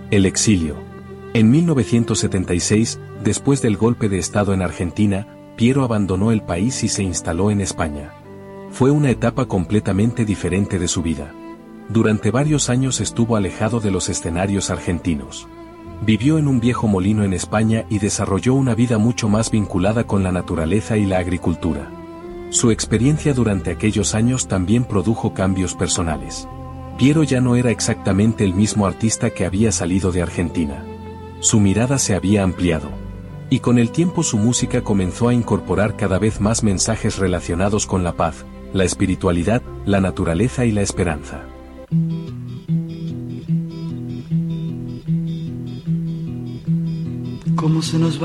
El exilio. En 1976, después del golpe de Estado en Argentina, Piero abandonó el país y se instaló en España. Fue una etapa completamente diferente de su vida. Durante varios años estuvo alejado de los escenarios argentinos. Vivió en un viejo molino en España y desarrolló una vida mucho más vinculada con la naturaleza y la agricultura. Su experiencia durante aquellos años también produjo cambios personales. Piero ya no era exactamente el mismo artista que había salido de Argentina. Su mirada se había ampliado. Y con el tiempo su música comenzó a incorporar cada vez más mensajes relacionados con la paz, la espiritualidad, la naturaleza y la esperanza. ¿Cómo se nos va?